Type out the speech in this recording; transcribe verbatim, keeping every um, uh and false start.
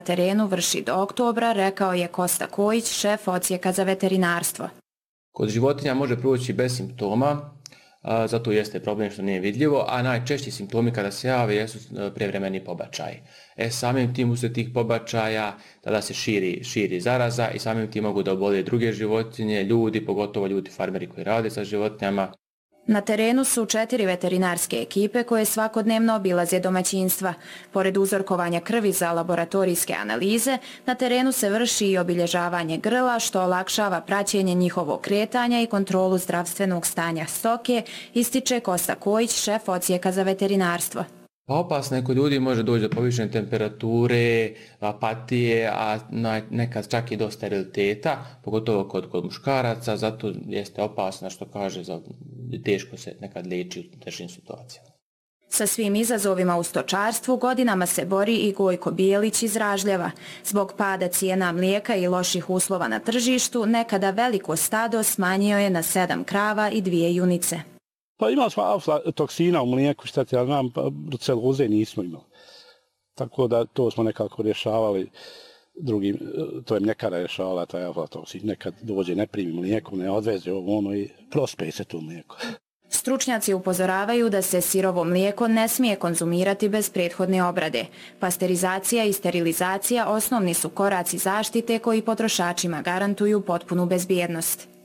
terenu vrši do oktobra, rekao je Kosta Kojić, šef odsjeka za veterinarstvo. Kod životinja može proći bez simptoma, a, zato jeste problem što nije vidljivo, a najčešći simptomi kada se jave jesu prevremeni pobačaj. E, samim tim usred tih pobačaja tada se širi, širi zaraza i samim tim mogu da obole druge životinje, ljudi, pogotovo ljudi farmeri koji rade sa životinjama. Na terenu su četiri veterinarske ekipe koje svakodnevno obilaze domaćinstva. Pored uzorkovanja krvi za laboratorijske analize, na terenu se vrši i obilježavanje grla, što olakšava praćenje njihovog kretanja i kontrolu zdravstvenog stanja stoke, ističe Kosta Kojić, šef odsjeka za veterinarstvo. Pa opasno je kod ljudi može doći do povišene temperature, apatije, a nekad čak i do steriliteta, pogotovo kod, kod muškaraca, zato jeste opasno što kaže za teško se nekad liječi u teškim situacijama. Sa svim izazovima u stočarstvu godinama se bori i Gojko Bijelić iz Ražljeva. Zbog pada cijena mlijeka i loših uslova na tržištu, nekada veliko stado smanjio je na sedam krava i dvije junice. Pa imali smo aflatoksina u mlijeku, šta ti ja znam, bruceloze nismo imali. Tako da to smo nekako rješavali drugim, to je mljekara rješavala taj aflatoksin. Nekad dođe, ne primi mlijeko, ne odveze ovo ono i prospeje se to mlijeko. Stručnjaci upozoravaju da se sirovo mlijeko ne smije konzumirati bez prethodne obrade. Pasterizacija i sterilizacija osnovni su koraci zaštite koji potrošačima garantuju potpunu bezbjednost.